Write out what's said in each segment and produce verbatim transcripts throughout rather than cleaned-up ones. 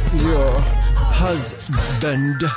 your husband.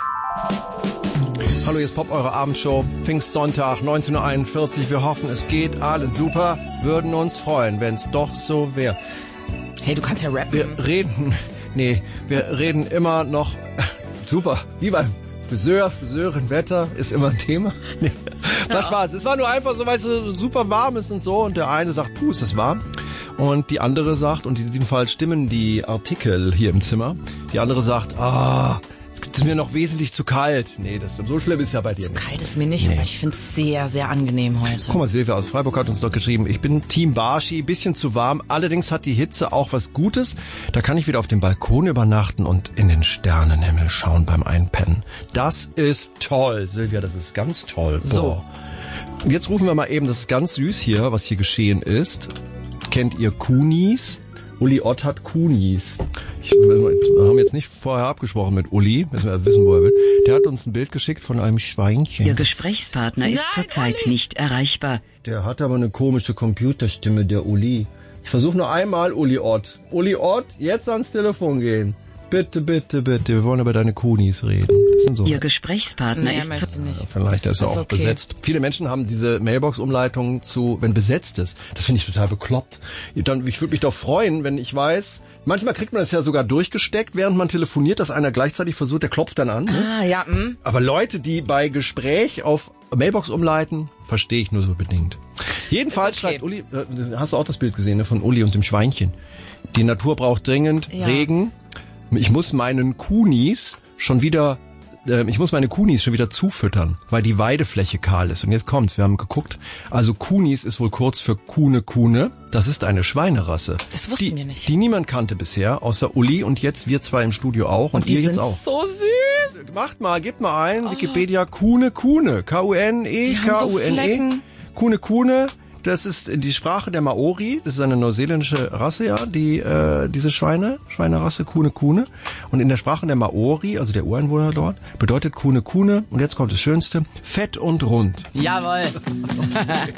Hallo, hier ist Pop, eure Abendshow. Pfingstsonntag, neunzehn Uhr einundvierzig. Wir hoffen, es geht allen super. Würden uns freuen, wenn es doch so wäre. Hey, du kannst ja rappen. Wir reden, nee, wir reden immer noch, super, wie beim Friseur, Friseurin, Wetter ist immer ein Thema. Nee, das ja. Spaß. Es war nur einfach so, weil es so super warm ist und so. Und der eine sagt, puh, ist das warm. Und die andere sagt, und in diesem Fall stimmen die Artikel hier im Zimmer, die andere sagt, ah, es ist mir noch wesentlich zu kalt. Nee, das so schlimm ist ja bei dir zu nicht. Zu kalt ist mir nicht, nee. Aber ich finde es sehr, sehr angenehm heute. Guck mal, Silvia aus Freiburg hat uns doch geschrieben, ich bin Team Barschi, bisschen zu warm. Allerdings hat die Hitze auch was Gutes. Da kann ich wieder auf dem Balkon übernachten und in den Sternenhimmel schauen beim Einpennen. Das ist toll, Silvia, das ist ganz toll. Boah. So. Und jetzt rufen wir mal eben, das ist ganz süß hier, was hier geschehen ist. Kennt ihr Kunis? Uli Ott hat Kunis. Ich, wir haben jetzt nicht vorher abgesprochen mit Uli, müssen wir wissen, wo er will. Der hat uns ein Bild geschickt von einem Schweinchen. Der Gesprächspartner ist zurzeit nicht erreichbar. Der hat aber eine komische Computerstimme, der Uli. Ich versuche nur einmal, Uli Ott. Uli Ott, jetzt ans Telefon gehen. Bitte, bitte, bitte. Wir wollen über deine Kunis reden. Das sind so. Ihr Gesprächspartner nee, ist möchte nicht. Ja, vielleicht ist er auch okay. besetzt. Viele Menschen haben diese Mailbox-Umleitung zu, wenn besetzt ist. Das finde ich total bekloppt. Dann, ich würde mich doch freuen, wenn ich weiß, manchmal kriegt man das ja sogar durchgesteckt, während man telefoniert, dass einer gleichzeitig versucht, der klopft dann an. Ne? Ah, ja. Mh. Aber Leute, die bei Gespräch auf Mailbox umleiten, verstehe ich nur so bedingt. Jedenfalls okay. schreibt Uli, hast du auch das Bild gesehen, ne, von Uli und dem Schweinchen. Die Natur braucht dringend ja. Regen. Ich muss meinen Kunis schon wieder, äh, ich muss meine Kunis schon wieder zufüttern, weil die Weidefläche kahl ist. Und jetzt kommt's, wir haben geguckt. Also Kunis ist wohl kurz für Kuhne Kuhne. Das ist eine Schweinerasse. Das wussten die, wir nicht. Die niemand kannte bisher, außer Uli und jetzt wir zwei im Studio auch. Und, und die ihr sind jetzt auch. So süß. Macht mal, gebt mal ein, oh. Wikipedia Kuhne Kuhne. K U N E K U N E. Kuhne Kuhne. Das ist die Sprache der Maori. Das ist eine neuseeländische Rasse, ja, die äh, diese Schweine, Schweinerasse Kuhne Kuhne. Und in der Sprache der Maori, also der Ureinwohner dort, bedeutet Kuhne Kuhne, und jetzt kommt das Schönste, fett und rund. Jawohl.